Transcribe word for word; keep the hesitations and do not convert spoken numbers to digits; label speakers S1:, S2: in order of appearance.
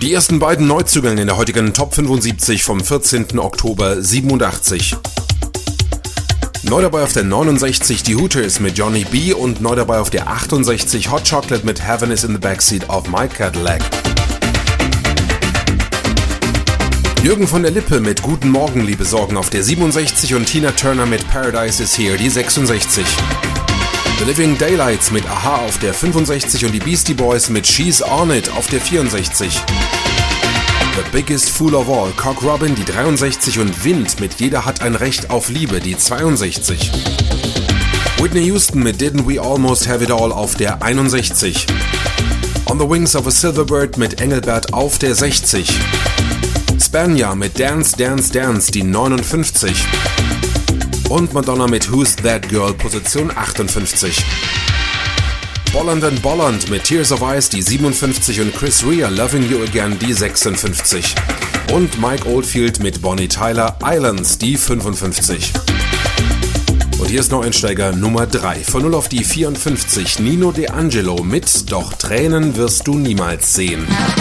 S1: Die ersten beiden Neuzugänge in der heutigen Top fünfundsiebzig vom vierzehnten Oktober siebenundachtzig. Neu dabei auf der neunundsechzig die Hooters mit Johnny B und neu dabei auf der achtundsechzig Hot Chocolate mit Heaven is in the Backseat of My Cadillac. Jürgen von der Lippe mit Guten Morgen, liebe Sorgen auf der siebenundsechzig und Tina Turner mit Paradise is Here, die sechsundsechzig. The Living Daylights mit Aha auf der fünfundsechzig und die Beastie Boys mit She's On It auf der vierundsechzig. The Biggest Fool of All, Cock Robin, die dreiundsechzig und Wind mit Jeder hat ein Recht auf Liebe, die zweiundsechzig. Whitney Houston mit Didn't We Almost Have It All auf der einundsechzig. On the Wings of a Silverbird mit Engelbert auf der sechzig. Spania mit Dance, Dance, Dance, die neunundfünfzig. Und Madonna mit Who's That Girl, Position achtundfünfzig. Bolland and Bolland mit Tears of Ice, die siebenundfünfzig und Chris Rea, Loving You Again, die sechsundfünfzig. Und Mike Oldfield mit Bonnie Tyler, Islands, die fünfundfünfzig. Und hier ist Neueinsteiger Nummer drei. Von null auf die vierundfünfzig, Nino De Angelo mit Doch Tränen wirst du niemals sehen.